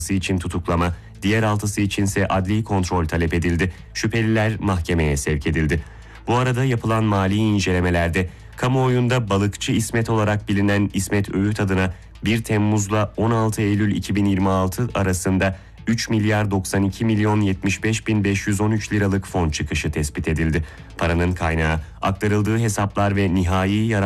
için tutuklama, diğer 6'sı içinse adli kontrol talep edildi. Şüpheliler mahkemeye sevk edildi. Bu arada yapılan mali incelemelerde kamuoyunda balıkçı İsmet olarak bilinen İsmet Öğüt adına 1 Temmuz'la 16 Eylül 2026 arasında 3 milyar 92 milyon 75 bin 513 liralık fon çıkışı tespit edildi. Paranın kaynağı, aktarıldığı hesaplar ve nihai